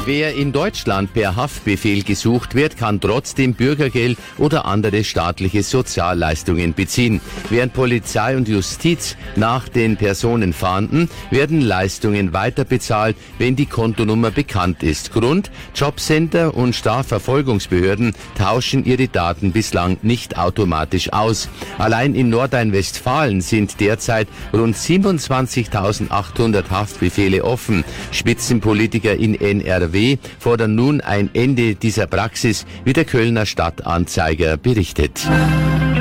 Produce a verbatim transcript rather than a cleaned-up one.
Wer in Deutschland per Haftbefehl gesucht wird, kann trotzdem Bürgergeld oder andere staatliche Sozialleistungen beziehen. Während Polizei und Justiz nach den Personen fahnden, werden Leistungen weiterbezahlt, wenn die Kontonummer bekannt ist. Grund: Jobcenter und Strafverfolgungsbehörden tauschen ihre Daten bislang nicht automatisch aus. Allein in Nordrhein-Westfalen sind derzeit rund siebenundzwanzigtausendachthundert Haftbefehle offen. Spitzenpolitiker in N R W fordern nun ein Ende dieser Praxis, wie der Kölner Stadtanzeiger berichtet.